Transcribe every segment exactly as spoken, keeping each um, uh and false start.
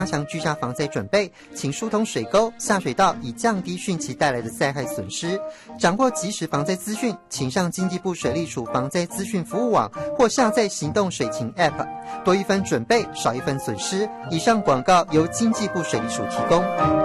加强居家防灾准备，请疏通水沟、下水道，以降低汛期带来的灾害损失。掌握即时防灾资讯，请上经济部水利署防灾资讯服务网或下载行动水情 App， 多一分准备，少一分损失。以上广告由经济部水利署提供。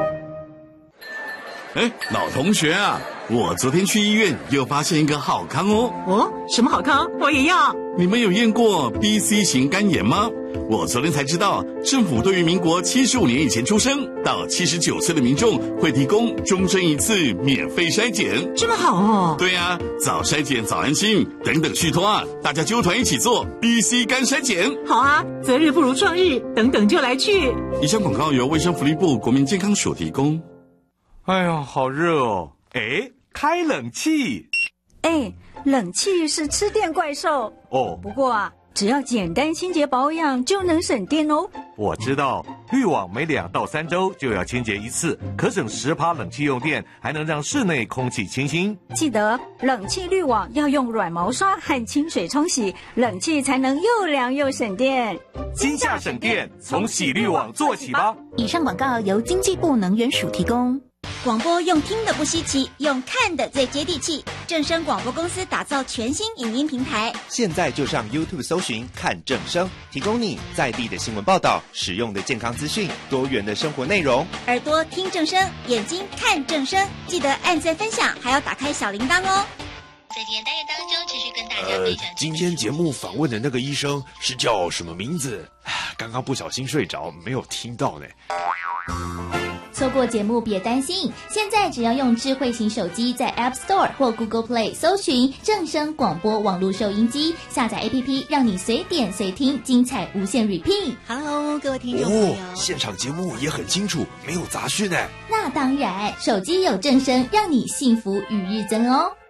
哎，老同学啊，我昨天去医院又发现一个好康哦。 哦，什么好康？我也要。 你们有验过 B C 型肝炎吗？我昨天才知道，政府对于民国七十五年以前出生到七十九岁的民众会提供终身一次免费筛检。 这么好哦。 对啊，早筛检早安心，等等续托啊，大家揪团一起做 B C 肝筛检。 好啊，择日不如撞日，等等就来去。 以上广告由卫生福利部国民健康署提供。 哎呀，好热哦！哎，开冷气。 哎，冷气是吃电怪兽哦。 不过啊，只要简单清洁保养就能省电哦。 我知道，滤网每两到三周就要清洁一次，可省十趴冷气用电，还能让室内空气清新。 记得冷气滤网要用软毛刷和清水冲洗，冷气才能又凉又省电。 今夏省电，从洗滤网做起吧。 以上广告由经济部能源署提供。 广播用听的不稀奇，用看的最接地气。正声广播公司打造全新影音平台， 现在就上 YouTube 搜寻看正声，提供你在地的新闻报道、实用的健康资讯、多元的生活内容。 耳朵听正声，眼睛看正声，记得按赞分享，还要打开小铃铛哦。 在今天单元当中，持续跟大家分享、 呃。今天节目访问的那个医生是叫什么名字？刚刚不小心睡着，没有听到呢。 错过节目别担心，现在只要用智慧型手机在 App Store 或 Google Play 搜寻正声广播网络收音机，下载 A P P， 让你随点随听，精彩无限 repeat。 Hello， 各位听众朋友， 哦，现场节目也很清楚，没有杂讯呢。 那当然，手机有正声，让你幸福与日增哦。